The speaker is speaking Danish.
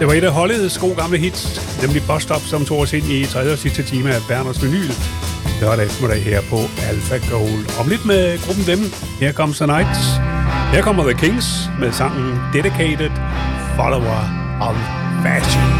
Det var et af Holleds gode gamle hits, nemlig Bus Stop, som tog os ind i tredje og sidste time af Berners Vinyl. Lørdag eftermiddag her på Alpha Gold. Om lidt med gruppen Dem. Her Comes the Night. Her kommer The Kings med sangen Dedicated Follower of Fashion.